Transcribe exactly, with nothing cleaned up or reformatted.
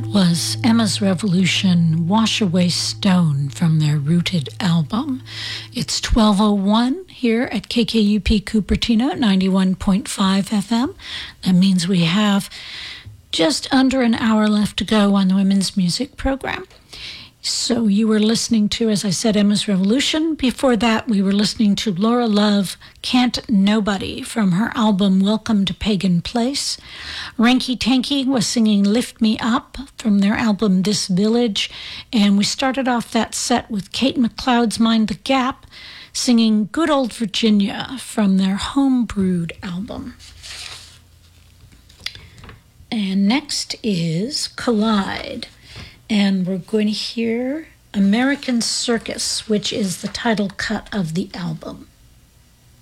Was Emma's Revolution, Wash Away Stone from their Rooted album. It's twelve oh one here at K K U P Cupertino, ninety-one point five F M. That means we have just under an hour left to go on the Women's Music Program. So you were listening to, as I said, Emma's Revolution. Before that, we were listening to Laura Love, Can't Nobody, from her album Welcome to Pagan Place. Ranky Tanky was singing Lift Me Up from their album This Village. And we started off that set with Kate McLeod's Mind the Gap, singing Good Old Virginia from their Homebrewed album. And next is Collide. And we're going to hear American Circus, which is the title cut of the album.